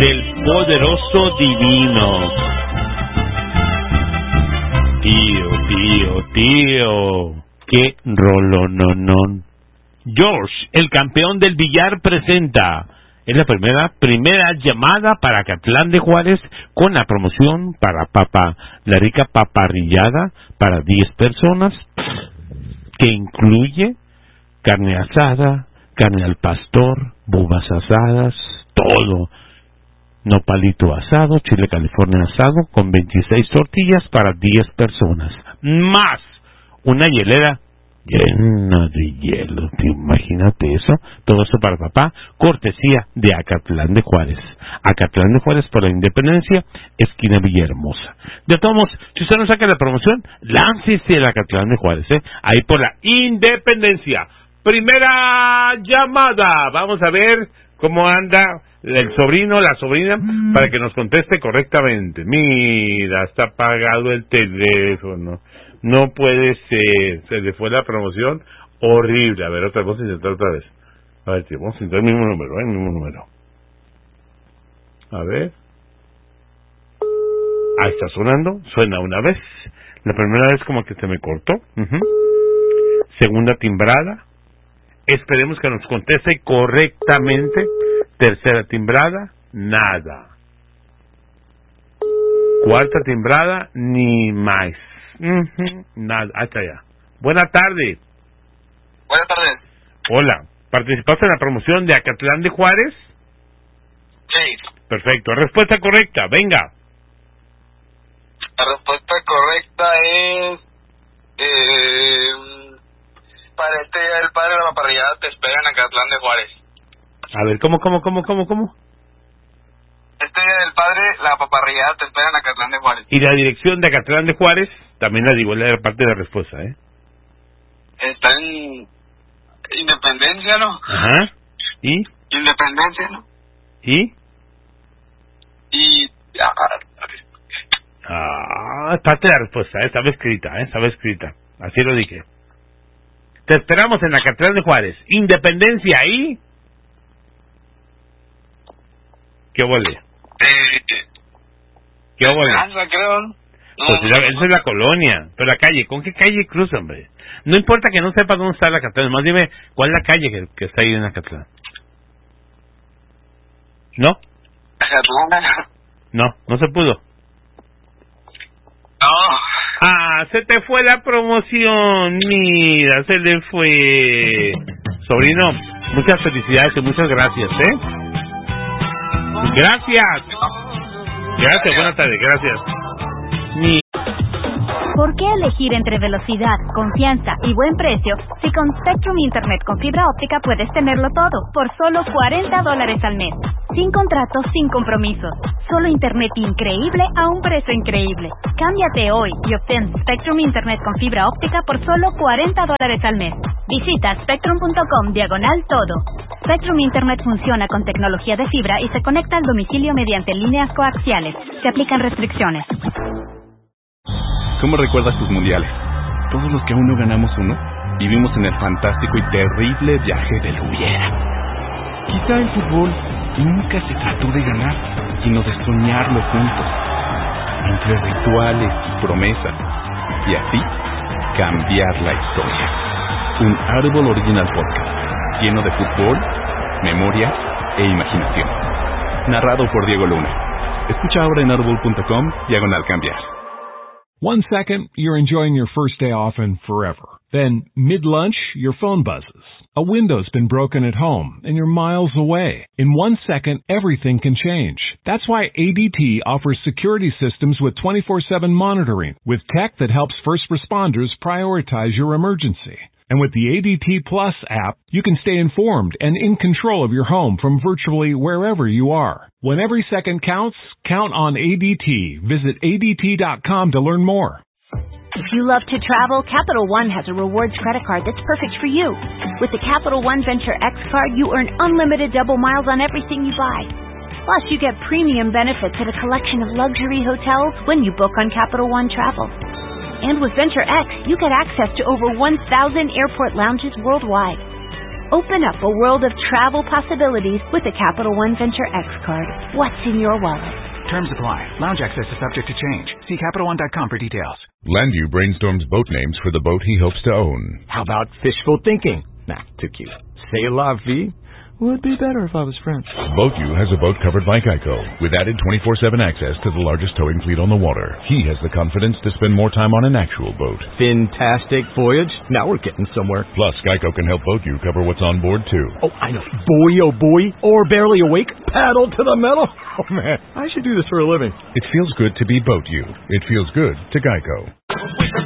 del poderoso divino. Tío, qué rolononón. George, el campeón del billar, presenta. Es la primera llamada para Acatlán de Juárez con la promoción para la rica paparrillada para 10 personas, que incluye carne asada, carne al pastor, bubas asadas, todo. Nopalito asado, chile California asado con 26 tortillas para 10 personas. Más una hielera llena de hielo. Imagínate eso. Todo eso para papá. Cortesía de Acatlán de Juárez. Acatlán de Juárez por la Independencia, esquina Villahermosa. De todos modos, si usted no saca la promoción, láncese el Acatlán de Juárez, ahí por la Independencia. Primera llamada. Vamos a ver cómo anda el sobrino, la sobrina, para que nos conteste correctamente. Mira, está apagado el teléfono. No puede ser. Se le fue la promoción. Horrible. A ver, vamos a intentar otra vez. A ver, tío, vamos a intentar el mismo número, A ver. Ahí está sonando. Suena una vez. La primera vez como que se me cortó. Segunda timbrada. Esperemos que nos conteste correctamente. Tercera timbrada, nada. Cuarta timbrada, ni más. Nada, hasta allá. Buenas tardes. Buenas tardes. Hola, ¿participaste en la promoción de Acatlán de Juárez? Sí. Perfecto, respuesta correcta, venga. La respuesta correcta es... para este día del padre, la paparrillada te espera en Acatlán de Juárez. A ver, ¿cómo? Este día del padre, la paparrillada te espera en Acatlán de Juárez. Y la dirección de Acatlán de Juárez, también la digo, es la parte de la respuesta, Está en Independencia, ¿no? Ajá. ¿Y? Independencia, ¿no? ¿Y? Parte de la respuesta, estaba escrita, así lo dije. Te esperamos en Acatlán de Juárez, Independencia, ¿y? ¿Qué huele? ¿Qué huele? Creo. Pues esa es la colonia, pero la calle, ¿con qué calle cruza, hombre? No importa que no sepa dónde está la Acatlán, más dime cuál es la calle que está ahí en Acatlán. ¿No? No se pudo. No. Se te fue la promoción, mira, se le fue. Sobrino, muchas felicidades y muchas gracias, Gracias, buenas tardes, gracias. ¿Por qué elegir entre velocidad, confianza y buen precio si con Spectrum Internet con fibra óptica puedes tenerlo todo por solo $40 al mes? Sin contratos, sin compromisos. Solo Internet increíble a un precio increíble. Cámbiate hoy y obtén Spectrum Internet con fibra óptica por solo $40 al mes. Visita spectrum.com/todo. Spectrum Internet funciona con tecnología de fibra y se conecta al domicilio mediante líneas coaxiales. Se aplican restricciones. ¿Cómo recuerdas tus mundiales? Todos los que aún no ganamos uno, vivimos en el fantástico y terrible viaje del hubiera. Quizá el fútbol nunca se trató de ganar, sino de soñarlo juntos, entre rituales y promesas, y así cambiar la historia. Un Audible Original Podcast, lleno de fútbol, memoria e imaginación. Narrado por Diego Luna. Escucha ahora en audible.com/cambiar. 1 second, you're enjoying your first day off and forever. Then, mid-lunch, your phone buzzes. A window's been broken at home, and you're miles away. In 1 second, everything can change. That's why ADT offers security systems with 24/7 monitoring, with tech that helps first responders prioritize your emergency. And with the ADT Plus app, you can stay informed and in control of your home from virtually wherever you are. When every second counts, count on ADT. Visit ADT.com to learn more. If you love to travel, Capital One has a rewards credit card that's perfect for you. With the Capital One Venture X card, you earn unlimited double miles on everything you buy. Plus, you get premium benefits at a collection of luxury hotels when you book on Capital One Travel. And with Venture X, you get access to over 1,000 airport lounges worldwide. Open up a world of travel possibilities with the Capital One Venture X card. What's in your wallet? Terms apply. Lounge access is subject to change. See CapitalOne.com for details. Landview brainstorms boat names for the boat he hopes to own. How about fishful thinking? Nah, too cute. C'est la vie? Would be better if I was French. BoatU has a boat covered by Geico, with added 24/7 access to the largest towing fleet on the water. He has the confidence to spend more time on an actual boat. Fantastic voyage. Now we're getting somewhere. Plus, Geico can help BoatU cover what's on board, too. Oh, I know. Buoy, oh buoy, or barely awake, paddle to the metal. Oh, man, I should do this for a living. It feels good to be BoatU. It feels good to Geico.